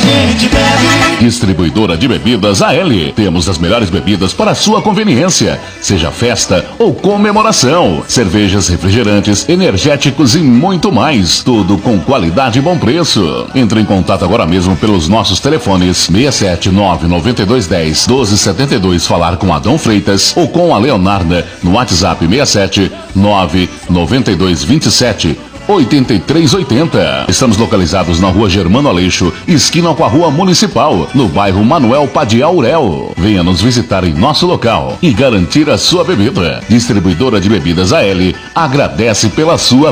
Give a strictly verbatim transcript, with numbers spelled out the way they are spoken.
gente bebe. Distribuidora de bebidas A L. Temos as melhores bebidas para a sua conveniência, seja festa ou comemoração. Cervejas, refrigerantes, energéticos e muito mais. Tudo com qualidade e bom preço. Entre em contato agora mesmo pelos nossos telefones seis sete nove nove dois um zero um dois sete dois, falar com Adão Freitas ou com a Leonarda no WhatsApp seis sete nove nove dois dois sete oito três oito zero. Estamos localizados na Rua Germano Aleixo, esquina com a Rua Municipal, no bairro Manuel Padial Urel. Venha nos visitar em nosso local e garantir a sua bebida. Distribuidora de bebidas A L agradece pela sua